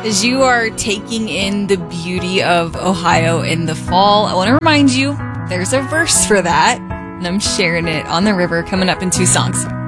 As you are taking in the beauty of Ohio in the fall, I want to remind you there's a verse for that, and I'm sharing it on the river coming up in 2 songs.